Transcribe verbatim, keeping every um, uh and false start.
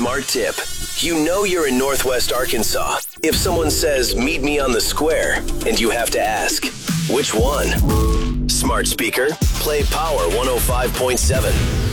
smart tip. You know you're in Northwest Arkansas if someone says, meet me on the square, and you have to ask, which one? Smart speaker, play Power one oh five point seven.